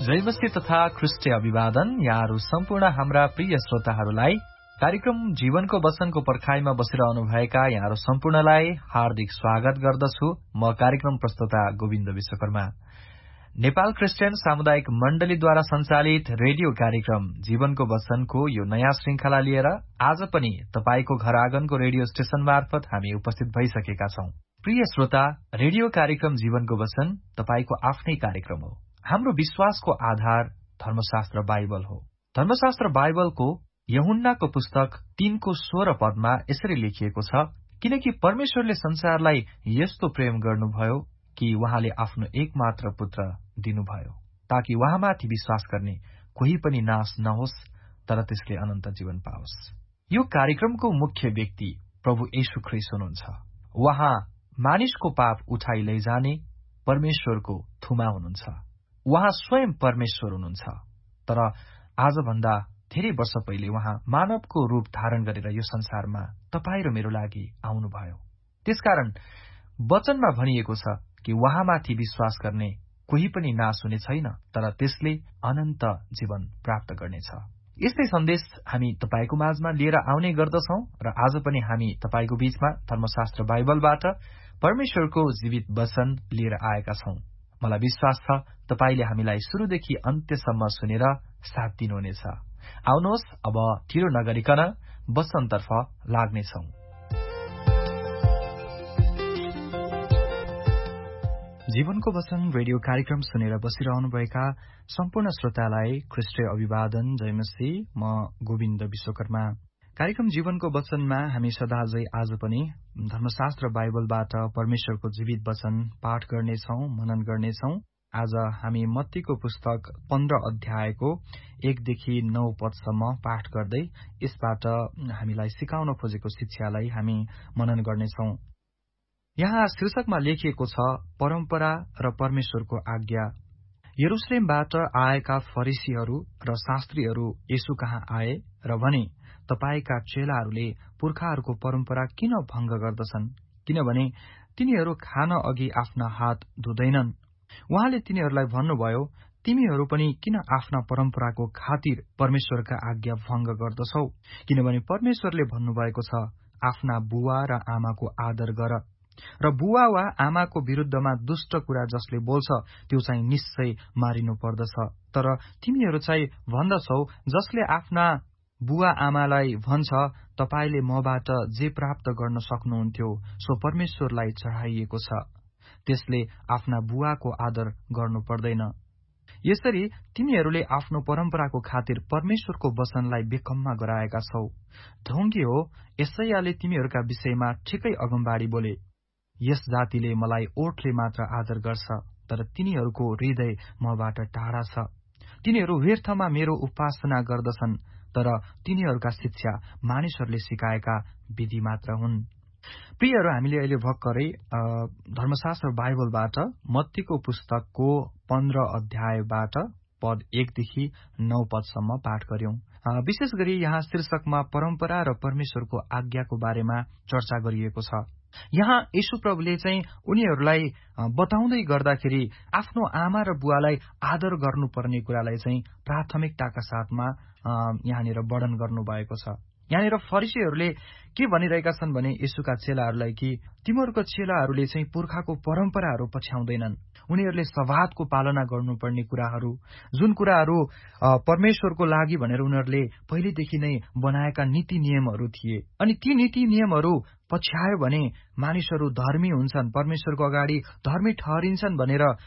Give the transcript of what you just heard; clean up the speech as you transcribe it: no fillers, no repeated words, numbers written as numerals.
जयमसी तथा ख्रिस्टीय अभिवादन। यहाँहरू सम्पूर्ण हाम्रा प्रिय श्रोताहरूलाई कार्यक्रम जीवनको वचनको पर्खाइमा बसिरहनुभएका यहाँहरू सम्पूर्णलाई हार्दिक स्वागत गर्दछु। म कार्यक्रम प्रस्तोता गोविन्द विश्वकर्मा। नेपाल क्रिस्चियन सामुदायिक मण्डलीद्वारा सञ्चालित रेडियो कार्यक्रम जीवनको वचनको यो नयाँ श्रृंखला लिएर आज पनि तपाईको घर आँगनको रेडियो स्टेशन मार्फत हामी उपस्थित भइसकेका छौं। प्रिय श्रोता, रेडियो कार्यक्रम जीवनको वचन तपाईको आफ्नै कार्यक्रम हो। हाम्रो विश्वासको आधार धर्मशास्त्र बाइबल हो। धर्मशास्त्र बाइबलको यूहन्नाको पुस्तक 3:16 पदमा यसरी लेखिएको छ, किनकि परमेश्वरले संसारलाई यस्तो प्रेम गर्नुभयो कि उहाँले आफ्नो एकमात्र पुत्र दिनुभयो, ताकि उहाँमाथि विश्वास गर्ने कोही पनि नाश नहोस्, तर त्यसले अनन्त जीवन पाओस्। यो कार्यक्रमको मुख्य व्यक्ति प्रभु येशू ख्रीष्ट हुनुहुन्छ। उहाँ मानिसको पाप उठाइ लैजाने परमेश्वरको थुमा हुनुहुन्छ। उहाँ स्वयं परमेश्वर हुनुहुन्छ, तर आजभन्दा धेरै वर्ष पहिले उहाँ मानवको रूप धारण गरेर यो संसारमा तपाईँ र मेरो लागि आउनुभयो। त्यसकारण वचनमा भनिएको छ कि उहाँमाथि विश्वास गर्ने कोही पनि नाश हुने छैन, तर त्यसले अनन्त जीवन प्राप्त गर्नेछ। यस्तै सन्देश हामी तपाईको माझमा लिएर आउने गर्दछौं र आज पनि हामी तपाईको बीचमा धर्मशास्त्र बाइबलबाट परमेश्वरको जीवित वचन लिएर आएका छौं। मलाई विश्वास छ तपाईले हामीलाई शुरूदेखि अन्त्यसम्म सुनेर साथ दिनुहुनेछ। आउनुहोस् अब ढिलो नगरिकन वचनतर्फ लाग्नेछौं। जीवनको वचन रेडियो कार्यक्रम सुनेर बसिरहनुभएका सम्पूर्ण श्रोतालाई ख्रिस्टीय अभिवादन, जयमसी। म गोविन्द विश्वकर्मा। कार्यक्रम जीवनको वचनमा हामी सदाझै आज पनि धर्मशास्त्र बाइबलबाट परमेश्वरको जीवित वचन पाठ गर्नेछौं, मनन गर्नेछौं। आज हामी मत्तीको पुस्तक 15 अध्यायको 1देखि 9 पदसम्म पाठ गर्दै यसबाट हामीलाई सिकाउन खोजेको शिक्षालाई हामी मनन गर्नेछौं। यहाँ शीर्षकमा लेखिएको छ, परम्परा र परमेश्वरको आज्ञा। यरुशलेमबाट आएका फरिसीहरू र शास्त्रीहरू येशू कहाँ आए र भने, तपाईका चेलाहरूले पुर्खाहरूको परम्परा किन भंग गर्दछन्? किनभने तिनीहरू खान अघि आफ्ना हात धुँदैनन्। उहाँले तिनीहरूलाई भन्नुभयो, तिमीहरू पनि किन आफ्ना परम्पराको खातिर परमेश्वरका आज्ञा भंग गर्दछौ? किनभने परमेश्वरले भन्नुभएको छ, आफ्ना बुवा र आमाको आदर गर, र बुवा वा आमाको विरुद्धमा दुष्ट कुरा जसले बोल्छ त्यो चाहिँ निश्चय मारिनु पर्दछ। तर तिमीहरू चाहिँ भन्दछौ, जसले आफ्ना बुवा आमालाई भन्छ, तपाईले मबाट जे प्राप्त गर्न सक्नुहुन्थ्यो सो परमेश्वरलाई चढाइएको छ, त्यसले आफ्ना बुवाको आदर गर्नु पर्दैन। यसरी तिमीहरूले आफ्नो परम्पराको खातिर परमेश्वरको वचनलाई बेकम्मा गराएका छौ। ढोंगी हो, यसैयाले तिमीहरूका विषयमा ठिकै अगमबाडी बोले, यस जातिले मलाई ओठले मात्र आदर गर्छ, तर तिनीहरूको हृदय मबाट टाढा छ। तिनीहरू व्यर्थमा मेरो उपासना गर्दछन्, तर तिनीहरूका शिक्षा मानिसहरूले सिकाएका विधि मात्र हुन्। प्रियहरू, हामीले अहिले भर्खरै धर्मशास्त्र बाइबलबाट मत्तीको पुस्तकको 15 अध्यायबाट पद 1देखि 9 पदसम्म पाठ गर्यौं। विशेष गरी यहाँ शीर्षकमा परम्परा र परमेश्वरको आज्ञाको बारेमा चर्चा गरिएको छ। यहाँ येशू प्रभुले चाहिँ उनीहरूलाई बताउँदै गर्दाखेरि आफ्नो आमा र बुवालाई आदर गर्नुपर्ने कुरालाई चाहिँ प्राथमिकताका साथमा यहाँनिर वर्णन गर्नुभएको छ। यहाँनिर फरिसीहरूले के भनिरहेका छन् भने येशूका चेलाहरूलाई कि तिमीहरूको चेलाहरूले चाहिँ पुर्खाको परम्पराहरू पछ्याउँदैनन्। उनीहरूले सब्बातको पालना गर्नुपर्ने कुराहरू, जुन कुराहरू परमेश्वरको लागि भनेर उनीहरूले पहिलेदेखि नै बनाएका नीति नियमहरू थिए, अनि ती नीति नियमहरू पछ्यायो भने मानिसहरू धर्मी हुन्छन्, परमेश्वरको अगाडि धर्मी ठहरिन्छन् भनेर